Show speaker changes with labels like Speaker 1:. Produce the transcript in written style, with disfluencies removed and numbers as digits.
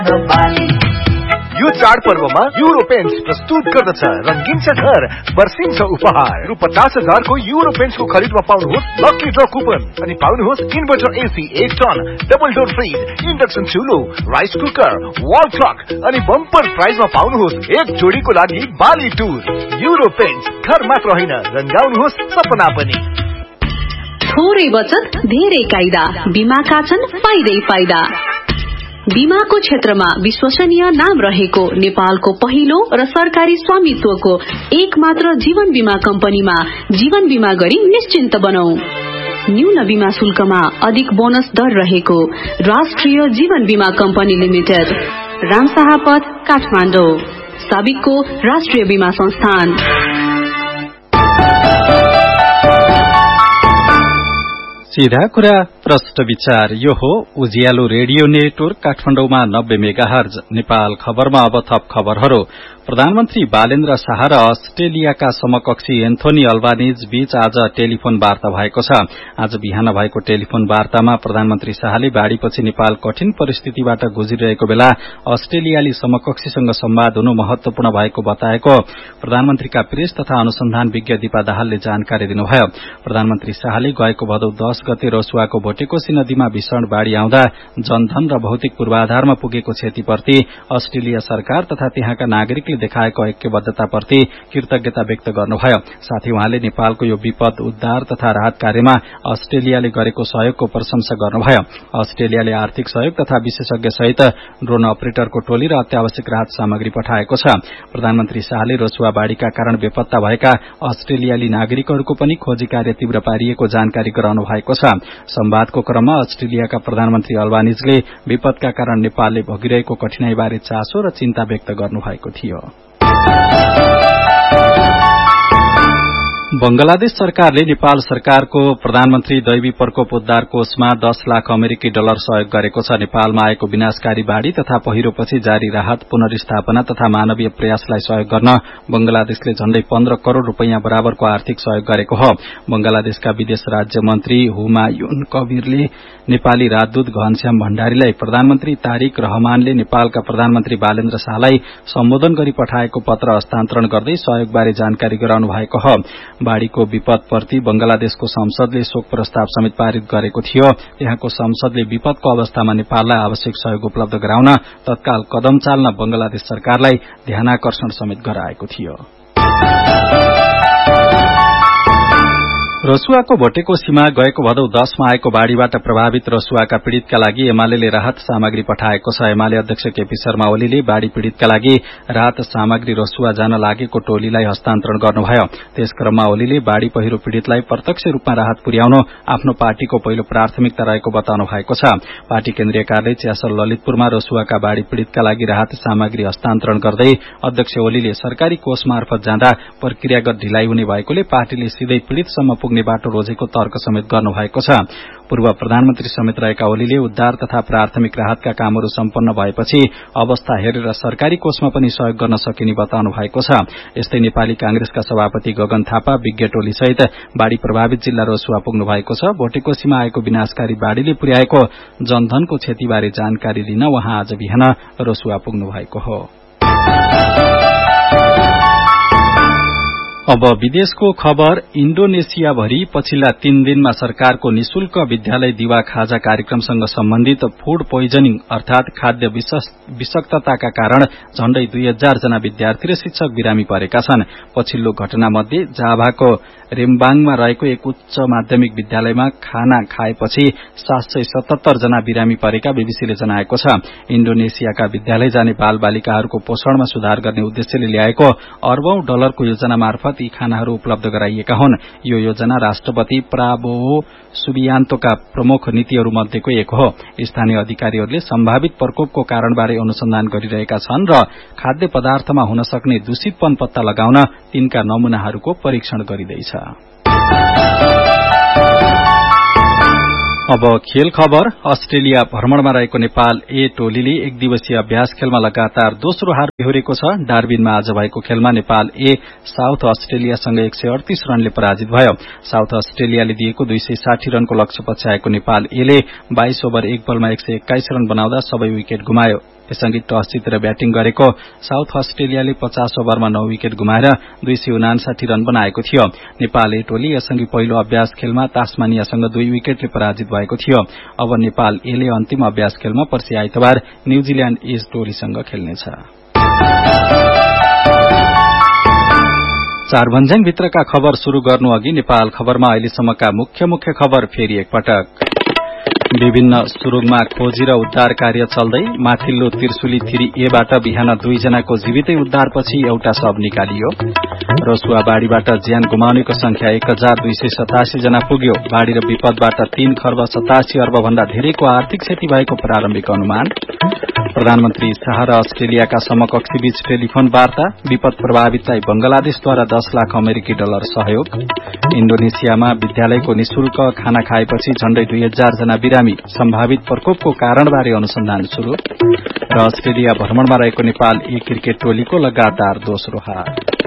Speaker 1: यो चाडपर्वमा euro paints प्रस्तुत गर्दछ रंगीन छ घर बर्सिन्छ उपहार रु 50,000 को युरो पेन्ट्सको खरिदमा पाउनुहोस् लकी ड्र कुपन अनि पाउनुहोस् inverter AC 1 ton double door fridge induction चुलो rice cooker wall clock अनि बम्पर प्राइजमा पाउनुहोस् एक जोडीको लागि बाली टुर युरो पेन्ट्स घर मात्र होइन रंगाउनुहोस् सपना पनि।
Speaker 2: थोरै बचत धेरै कायदा बीमाका छन् फाइदै फाइदा। बीमाको क्षेत्रमा विश्वसनीय नाम रहेको नेपालको पहिलो र सरकारी स्वामित्वको एक मात्र जीवन बीमा कम्पनीमा जीवन बीमा गरी निश्चिन्त बनौ। न्यून बीमा शुल्कमा अधिक बोनस दर रहेको राष्ट्रिय जीवन बीमा कम्पनी लिमिटेड, रामशाहपथ, काठमाडौँ, साबिकको राष्ट्रिय बीमा संस्थान।
Speaker 3: सीधा कुरा प्रष्ट विचार। यो हो उज्यालो रेडियो नेटवर्क काठमाडौँमा 90 मेगाहर्ज। नेपाल खबरमा अब थप खबरहरू। प्रधानमन्त्री बालेन्द्र शाह र अस्ट्रेलियाका समकक्षी एन्थोनी अल्बानीज बीच आज टेलिफोन वार्ता भएको छ। आज बिहान भएको टेलिफोन वार्तामा प्रधानमन्त्री शाहले बाढ़ीपछि नेपाल कठिन परिस्थितिबाट गुज्रिरहेको बेला अस्ट्रेलियाली समकक्षीसँग संवाद हुनु महत्वपूर्ण भएको बताएको प्रधानमन्त्रीका प्रेस तथा अनुसन्धान विज्ञ दिपा दाहालले जानकारी दिनुभयो। प्रधानमन्त्री शाहले गएको भदौ 10 गते रसुवाको भोटेकोशी नदीमा भीषण बाढ़ी आउँदा जनधन र भौतिक पूर्वाधारमा पुगेको क्षतिप्रति अस्ट्रेलिया सरकार तथा त्यहाँका नागरिकले देखाएको ऐक्यबद्धताप्रति कृतज्ञता व्यक्त गर्नुभयो। साथै उहाँले नेपालको यो विपद उद्धार तथा राहत कार्यमा अस्ट्रेलियाले गरेको सहयोगको प्रशंसा गर्नुभयो। अस्ट्रेलियाले आर्थिक सहयोग तथा विशेषज्ञ सहित ड्रोन अपरेटरको टोली र अत्यावश्यक राहत सामग्री पठाएको छ। प्रधानमन्त्री शाहले रसुवा बाढ़ीका कारण बेपत्ता भएका अस्ट्रेलियाली नागरिकहरूको पनि खोजी कार्य तीव्र पारिएको जानकारी गराउनु भएको छ। संवादको क्रममा अस्ट्रेलियाका प्रधानमन्त्री अल्बानीजले विपदका कारण नेपालले भोगिरहेको कठिनाईबारे चासो र चिन्ता व्यक्त गर्नुभएको थियो। बंगलादेश सरकारले नेपाल सरकारको प्रधानमन्त्री दैवी प्रकोप उद्धार कोषमा 10 लाख अमेरिकी डलर सहयोग गरेको छ। नेपालमा आएको विनाशकारी बाढ़ी तथा पहिरोपछि जारी राहत पुनर्स्थापना तथा मानवीय प्रयासलाई सहयोग गर्न बंगलादेशले झण्डै 15 करोड़ रूपैयाँ बराबरको आर्थिक सहयोग गरेको हो। बंगलादेशका विदेश राज्य मन्त्री हुमायुन कबीरले नेपाली राजदूत घनश्याम भण्डारीलाई प्रधानमन्त्री तारिक रहमानले नेपालका प्रधानमन्त्री बालेन्द्र शाहलाई सम्बोधन गरी पठाएको पत्र हस्तान्तरण गर्दै सहयोगबारे जानकारी गराउनु भएको हो। बाढ़ीको विपदप्रति बंगलादेशको संसदले शोक प्रस्ताव समेत पारित गरेको थियो। यहाँको संसदले विपदको अवस्थामा नेपाललाई आवश्यक सहयोग उपलब्ध गराउन तत्काल कदम चाल्न बंगलादेश सरकारलाई ध्यानाकर्षण समेत गराएको थियो। रसुवाको भोटेकोशीमा गएको भदौ 10 मा आएको बाढ़ीबाट प्रभावित रसुवाका पीड़ितका लागि एमाले राहत सामग्री पठाएको छ। एमाले अध्यक्ष केपी शर्मा ओलीले बाढ़ी पीड़ितका लागि राहत सामग्री रसुवा जान लागेको टोलीलाई हस्तान्तरण गर्नुभयो। त्यसक्रममा ओलीले बाढ़ी पहिरो पीड़ितलाई प्रत्यक्ष रूपमा राहत पुर्याउनु आफ्नो पार्टीको पहिलो प्राथमिकता रहेको बताउनु भएको छ। पार्टी केन्द्रीय कार्यालय च्यासल ललितपुरमा रसुवाका बाढ़ी पीड़ितका लागि राहत सामग्री हस्तान्तरण गर्दै अध्यक्ष ओलीले सरकारी कोष मार्फत जाँदा प्रक्रियागत ढिलाइ हुने भएकोले पार्टीले सिधै पीड़ितसम्म पुग्ने बाटो रोजेको तर्क समेत गर्नुभएको छ। पूर्व प्रधानमन्त्री समेत रहेका ओलीले उद्धार तथा प्राथमिक राहतका कामहरू सम्पन्न भएपछि अवस्था हेरेर सरकारी कोषमा पनि सहयोग गर्न सकिने बताउनु भएको छ। यस्तै नेपाली कांग्रेसका सभापति गगन थापा विज्ञ टोली सहित बाढ़ी प्रभावित जिल्ला रसुवा पुग्नु भएको छ। भोटेकोशीमा आएको विनाशकारी बाढ़ीले पुर्याएको जनधनको क्षतिबारे जानकारी लिन उहाँ आज बिहान रसुवा पुग्नु भएको हो। अब विदेशको खबर। इन्डोनेसिया भरि पछिल्ला 3 दिनमा सरकारको निशुल्क विद्यालय दिवा खाजा कार्यक्रमसँग सम्बन्धित फूड पोइजनिङ अर्थात खाद्य विषाक्तताका कारण झण्डै 2000 जना विद्यार्थी र शिक्षक बिरामी परेका छन्। पछिल्लो घटना मध्ये जाभाको रेम्बाङमा रहेको एक उच्च माध्यमिक विद्यालयमा खाना खाएपछि 777 जना बिरामी परेका बीबीसीले जनाएको छ। इन्डोनेसियाका विद्यालय जाने बाल बालिकाहरूको पोषणमा सुधार गर्ने उद्देश्यले ल्याएको अर्बौं डलरको योजना मार्फत यी खानाहरू उपलब्ध गराइएका हुन्। यो योजना राष्ट्रपति प्राबोवो सुबियान्तोका प्रमुख नीतिहरू मध्येको एक हो। स्थानीय अधिकारीहरूले सम्भावित प्रकोपको कारणबारे अनुसन्धान गरिरहेका छन् र खाद्य पदार्थमा हुन सक्ने दूषितपन पत्ता लगाउन तिनका नमूनाहरूको परीक्षण गरिँदैछ। अब खेल खबर। अस्ट्रेलिया भ्रमणमा रहेको नेपाल ए टोलीले एक दिवसीय अभ्यास खेलमा लगातार दोस्रो हार बेहोरेको छ। डार्बिनमा आज भएको खेलमा नेपाल ए साउथ अस्ट्रेलियासँग 138 रनले पराजित भयो। साउथ अस्ट्रेलियाले दिएको 260 रनको लक्ष्य पछ्याएको नेपाल एले 22 ओभर 1 बलमा 121 रन बनाउँदा सबै विकेट गुमायो। यसअघि टस जितेर ब्याटिङ गरेको साउथ अस्ट्रेलियाले 50 ओभरमा 9 विकेट गुमाएर 259 रन बनाएको थियो। नेपाल ए टोली यसअघि पहिलो अभ्यास खेलमा तास्मानियासँग 2 विकेटले पराजित भएको थियो। अब नेपाल एले अन्तिम अभ्यास खेलमा पर्सि आइतबार न्यूजील्याण्ड एज टोलीसँग खेल्नेछ। चारभन्ज्याङ भित्रका खबर शुरू गर्नु अघि नेपाल खबरमा अहिलेसम्मका मुख्य खबर फेरि एकपटक। विभिन्न सुरुङमा खोजी र उद्धार कार्य चल्दै माथिल्लो त्रिशुली 3A बाट बिहान 2 जनाको जीवितै उद्धारपछि एउटा शव निकालियो। रसुवा बाढ़ीबाट ज्यान गुमाउनेको संख्या 1287 जना पुग्यो। बाढ़ी र विपदबाट 3 खर्ब 87 अर्ब भन्दा धेरैको आर्थिक क्षति भएको प्रारम्भिक अनुमान। प्रधानमन्त्री शाह र अस्ट्रेलियाका समकक्षी बीच टेलिफोन वार्ता। विपद प्रभावितलाई बंगलादेशद्वारा 10 लाख अमेरिकी डलर सहयोग। इण्डोनेसियामा विद्यालयको निशुल्क खाना खाएपछि झण्डै 2000 जना बिरामी। सम्भावित प्रकोपको कारणबारे अनुसन्धान शुरू। र अस्ट्रेलिया भ्रमणमा रहेको नेपाल ए क्रिकेट टोलीको लगातार दोस्रो हार।